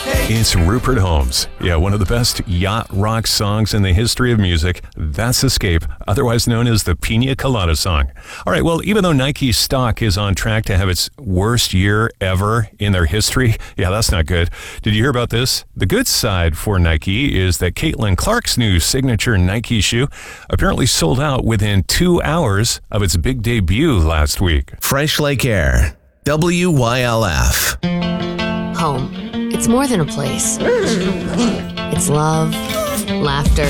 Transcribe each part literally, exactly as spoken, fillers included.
It's Rupert Holmes. Yeah, one of the best yacht rock songs in the history of music. That's Escape, otherwise known as the Pina Colada song. All right, well, even though Nike's stock is on track to have its worst year ever in their history, yeah, that's not good. Did you hear about this? The good side for Nike is that Caitlin Clark's new signature Nike shoe apparently sold out within two hours of its big debut last week. Fresh Lake Air, W Y L F. Home. It's more than a place. It's love, laughter,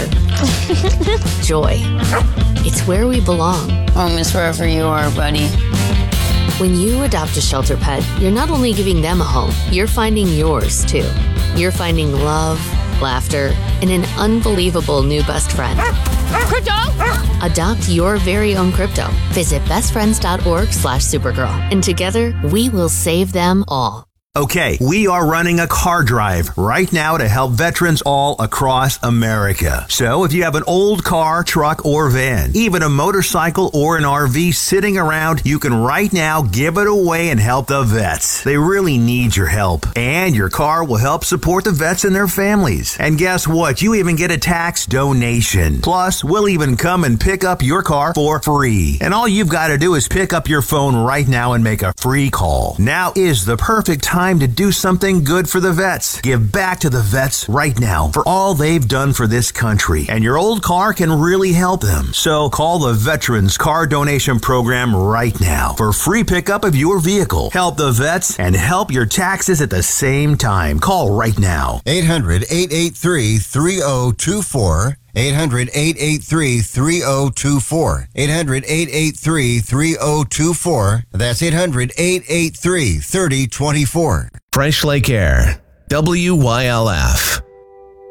joy. It's where we belong. Home is wherever you are, buddy. When you adopt a shelter pet, you're not only giving them a home, you're finding yours too. You're finding love, laughter, and an unbelievable new best friend. Crypto! Adopt your very own crypto. Visit bestfriends.org slash supergirl. And together, we will save them all. Okay, we are running a car drive right now to help veterans all across America. So if you have an old car, truck, or van, even a motorcycle or an R V sitting around, you can right now give it away and help the vets. They really need your help. And your car will help support the vets and their families. And guess what? You even get a tax donation. Plus, we'll even come and pick up your car for free. And all you've got to do is pick up your phone right now and make a free call. Now is the perfect time Time to do something good for the vets. Give back to the vets right now for all they've done for this country. And your old car can really help them. So call the Veterans Car Donation Program right now for free pickup of your vehicle. Help the vets and help your taxes at the same time. Call right now. eight hundred, eight eight three, three oh two four. eight hundred, eight eight three, three oh two four. eight hundred, eight eight three, three oh two four. That's eight hundred, eight eight three, three oh two four. Fresh Lake Air, W Y L F.